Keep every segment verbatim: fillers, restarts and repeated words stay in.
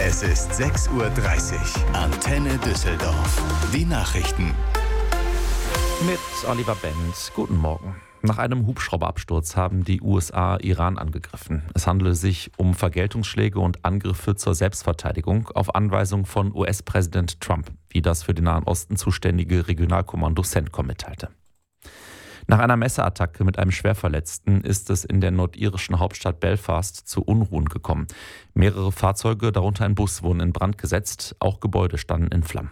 Es ist sechs Uhr dreißig. Antenne Düsseldorf. Die Nachrichten. Mit Oliver Benz. Guten Morgen. Nach einem Hubschrauberabsturz haben die U S A Iran angegriffen. Es handele sich um Vergeltungsschläge und Angriffe zur Selbstverteidigung auf Anweisung von U S-Präsident Trump, wie das für den Nahen Osten zuständige Regionalkommando CENTCOM mitteilte. Nach einer Messerattacke mit einem Schwerverletzten ist es in der nordirischen Hauptstadt Belfast zu Unruhen gekommen. Mehrere Fahrzeuge, darunter ein Bus, wurden in Brand gesetzt. Auch Gebäude standen in Flammen.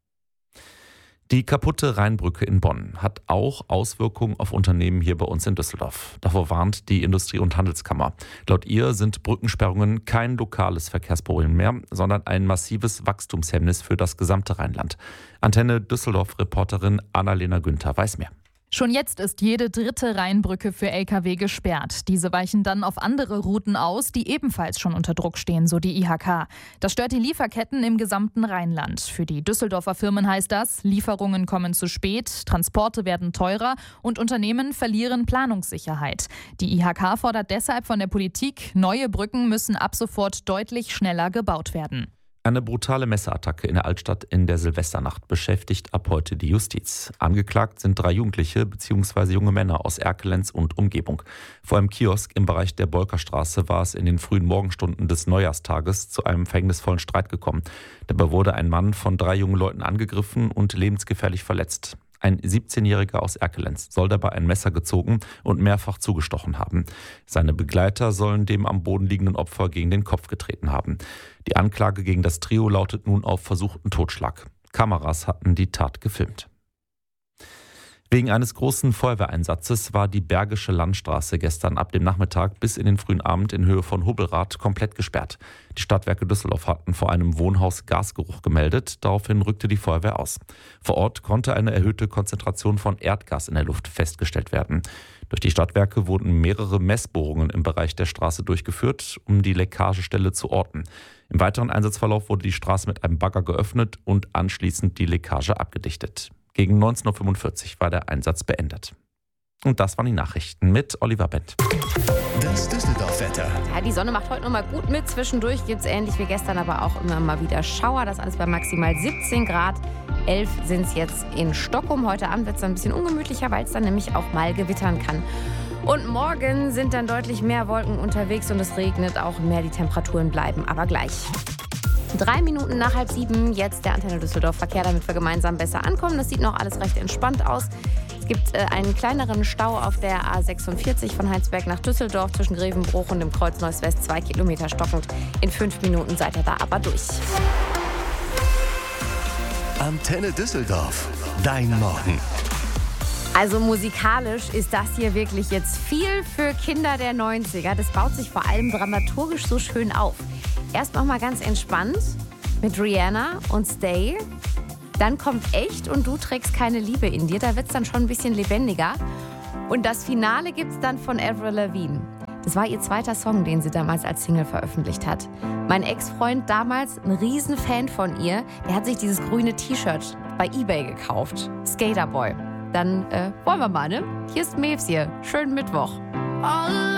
Die kaputte Rheinbrücke in Bonn hat auch Auswirkungen auf Unternehmen hier bei uns in Düsseldorf. Davor warnt die Industrie- und Handelskammer. Laut ihr sind Brückensperrungen kein lokales Verkehrsproblem mehr, sondern ein massives Wachstumshemmnis für das gesamte Rheinland. Antenne Düsseldorf-Reporterin Annalena Günther weiß mehr. Schon jetzt ist jede dritte Rheinbrücke für L K W gesperrt. Diese weichen dann auf andere Routen aus, die ebenfalls schon unter Druck stehen, so die I H K. Das stört die Lieferketten im gesamten Rheinland. Für die Düsseldorfer Firmen heißt das, Lieferungen kommen zu spät, Transporte werden teurer und Unternehmen verlieren Planungssicherheit. Die I H K fordert deshalb von der Politik, neue Brücken müssen ab sofort deutlich schneller gebaut werden. Eine brutale Messerattacke in der Altstadt in der Silvesternacht beschäftigt ab heute die Justiz. Angeklagt sind drei Jugendliche bzw. junge Männer aus Erkelenz und Umgebung. Vor einem Kiosk im Bereich der Bolkerstraße war es in den frühen Morgenstunden des Neujahrstages zu einem verhängnisvollen Streit gekommen. Dabei wurde ein Mann von drei jungen Leuten angegriffen und lebensgefährlich verletzt. Ein siebzehnjähriger aus Erkelenz soll dabei ein Messer gezogen und mehrfach zugestochen haben. Seine Begleiter sollen dem am Boden liegenden Opfer gegen den Kopf getreten haben. Die Anklage gegen das Trio lautet nun auf versuchten Totschlag. Kameras hatten die Tat gefilmt. Wegen eines großen Feuerwehreinsatzes war die Bergische Landstraße gestern ab dem Nachmittag bis in den frühen Abend in Höhe von Hubbelrath komplett gesperrt. Die Stadtwerke Düsseldorf hatten vor einem Wohnhaus Gasgeruch gemeldet. Daraufhin rückte die Feuerwehr aus. Vor Ort konnte eine erhöhte Konzentration von Erdgas in der Luft festgestellt werden. Durch die Stadtwerke wurden mehrere Messbohrungen im Bereich der Straße durchgeführt, um die Leckagestelle zu orten. Im weiteren Einsatzverlauf wurde die Straße mit einem Bagger geöffnet und anschließend die Leckage abgedichtet. Gegen neunzehn Uhr fünfundvierzig war der Einsatz beendet. Und das waren die Nachrichten mit Oliver Bendt. Das Düsseldorf-Wetter. Ja, die Sonne macht heute noch mal gut mit. Zwischendurch gibt es ähnlich wie gestern aber auch immer mal wieder Schauer. Das alles bei maximal siebzehn Grad. elf sind es jetzt in Stockholm. Heute Abend wird es ein bisschen ungemütlicher, weil es dann nämlich auch mal gewittern kann. Und morgen sind dann deutlich mehr Wolken unterwegs und es regnet auch mehr. Die Temperaturen bleiben aber gleich. Drei Minuten nach halb sieben, jetzt der Antenne Düsseldorf Verkehr, damit wir gemeinsam besser ankommen. Das sieht noch alles recht entspannt aus. Es gibt äh, einen kleineren Stau auf der A sechsundvierzig von Heinsberg nach Düsseldorf zwischen Grevenbruch und dem Kreuz Neuss-West, zwei Kilometer stockend. In fünf Minuten seid ihr da aber durch. Antenne Düsseldorf. Dein Morgen. Also musikalisch ist das hier wirklich jetzt viel für Kinder der neunziger. Das baut sich vor allem dramaturgisch so schön auf. Erst noch mal ganz entspannt mit Rihanna und Stay. Dann kommt Echt und Du trägst keine Liebe in dir. Da wird es dann schon ein bisschen lebendiger. Und das Finale gibt es dann von Avril Lavigne. Das war ihr zweiter Song, den sie damals als Single veröffentlicht hat. Mein Ex-Freund damals, ein Riesenfan von ihr, der hat sich dieses grüne T-Shirt bei eBay gekauft. Skaterboy. Dann äh, wollen wir mal, ne? Hier ist Mevs hier. Schönen Mittwoch.